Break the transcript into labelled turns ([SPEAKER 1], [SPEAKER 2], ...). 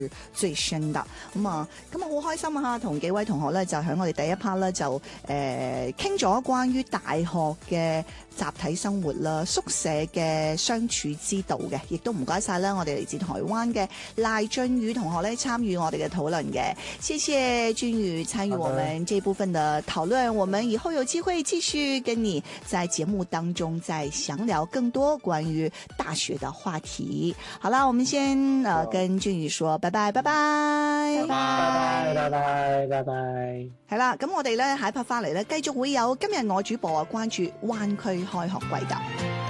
[SPEAKER 1] 最新的咁啊，咁啊好開心啊！同幾位同學咧就喺我哋第一 part 咧就傾咗關於大學嘅集體生活啦、宿舍嘅相處之道嘅，亦都唔該晒啦！我哋嚟自台灣嘅賴俊宇同學咧參與我哋嘅討論嘅，謝謝俊宇參與我們這部分的討論。我們以後有機會繼續跟你在節目當中再詳聊更多關於大學的話題。好啦，我們先跟俊宇說拜拜，拜拜，
[SPEAKER 2] 拜拜，拜拜，拜拜。
[SPEAKER 1] 係啦，咁我哋咧下一 part 翻嚟咧，繼續會有今日我主播啊關注灣區開學季㗎。